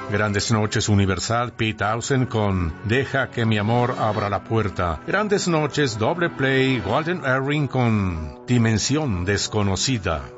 Grandes Noches Universal, Pete Townshend con Deja que mi amor abra la puerta. Grandes Noches Doble Play, Walden Irving con Dimensión Desconocida.